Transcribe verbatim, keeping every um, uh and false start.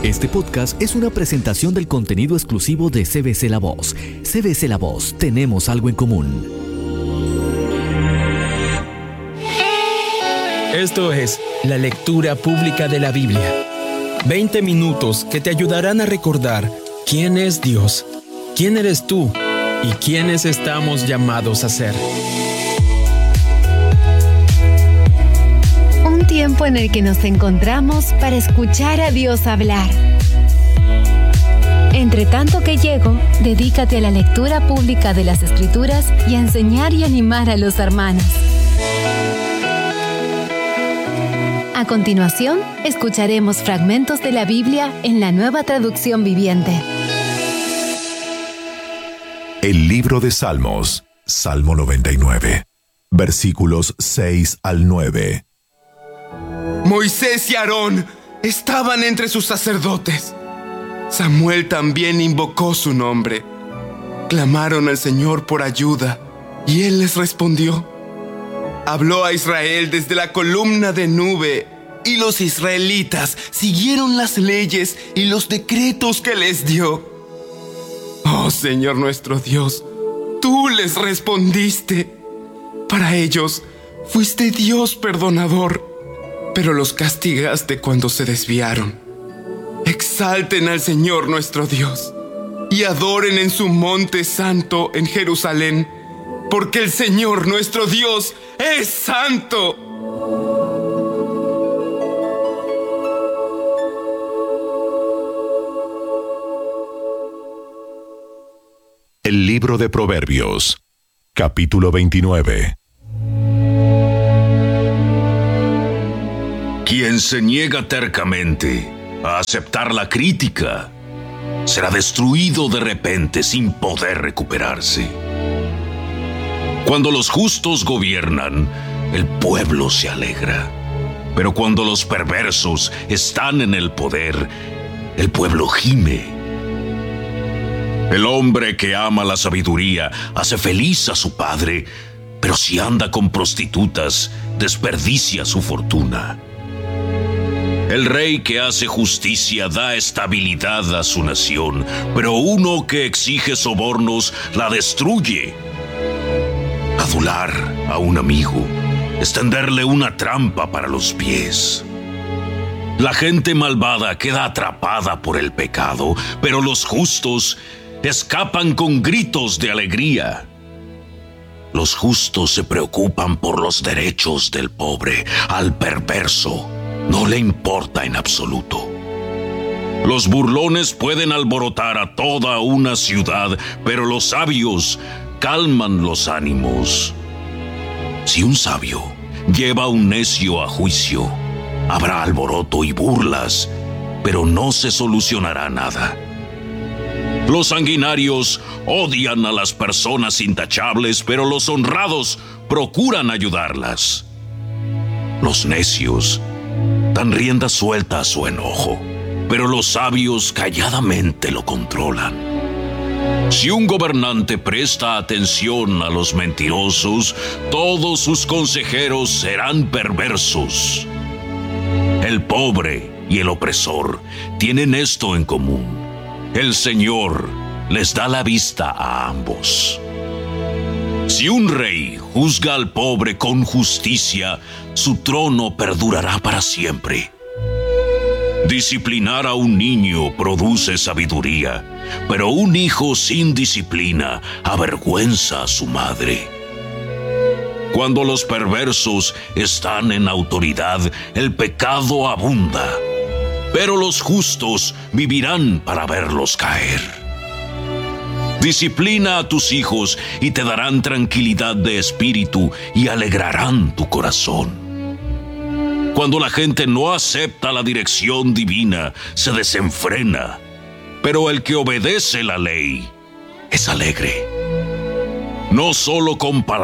Este podcast es una presentación del contenido exclusivo de C B C La Voz. C B C La Voz, tenemos algo en común. Esto es la lectura pública de la Biblia. veinte minutos que te ayudarán a recordar quién es Dios, quién eres tú y quiénes estamos llamados a ser. Un tiempo en el que nos encontramos para escuchar a Dios hablar. Entre tanto que llego, dedícate a la lectura pública de las Escrituras y a enseñar y animar a los hermanos. A continuación, escucharemos fragmentos de la Biblia en la Nueva Traducción Viviente. El libro de Salmos, Salmo noventa y nueve, versículos seis al nueve. Moisés y Aarón estaban entre sus sacerdotes. Samuel también invocó su nombre. Clamaron al Señor por ayuda, y Él les respondió. Habló a Israel desde la columna de nube, y los israelitas siguieron las leyes y los decretos que les dio. Oh Señor nuestro Dios, tú les respondiste. Para ellos fuiste Dios perdonador, pero los castigaste cuando se desviaron. Exalten al Señor nuestro Dios y adoren en su monte santo en Jerusalén, porque el Señor nuestro Dios es santo. El libro de Proverbios, capítulo veintinueve. Quien se niega tercamente a aceptar la crítica será destruido de repente sin poder recuperarse. Cuando los justos gobiernan, el pueblo se alegra. Pero cuando los perversos están en el poder, el pueblo gime. El hombre que ama la sabiduría hace feliz a su padre, pero si anda con prostitutas, desperdicia su fortuna. El rey que hace justicia da estabilidad a su nación, pero uno que exige sobornos la destruye. Adular a un amigo es tenderle una trampa para los pies. La gente malvada queda atrapada por el pecado, pero los justos escapan con gritos de alegría. Los justos se preocupan por los derechos del pobre. Al perverso no le importa en absoluto. Los burlones pueden alborotar a toda una ciudad, pero los sabios calman los ánimos. Si un sabio lleva a un necio a juicio, habrá alboroto y burlas, pero no se solucionará nada. Los sanguinarios odian a las personas intachables, pero los honrados procuran ayudarlas. Los necios dan rienda suelta a su enojo, pero los sabios calladamente lo controlan. Si un gobernante presta atención a los mentirosos, todos sus consejeros serán perversos. El pobre y el opresor tienen esto en común: el Señor les da la vista a ambos. Si un rey juzga al pobre con justicia, su trono perdurará para siempre. Disciplinar a un niño produce sabiduría, pero un hijo sin disciplina avergüenza a su madre. Cuando los perversos están en autoridad, el pecado abunda, pero los justos vivirán para verlos caer. Disciplina a tus hijos y te darán tranquilidad de espíritu y alegrarán tu corazón. Cuando la gente no acepta la dirección divina, se desenfrena, pero el que obedece la ley es alegre. No solo con palabras,